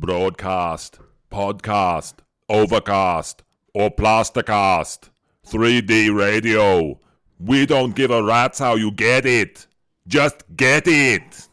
broadcast, podcast, overcast, or plastercast, 3D radio. We don't give a rat's how you get it. Just get it.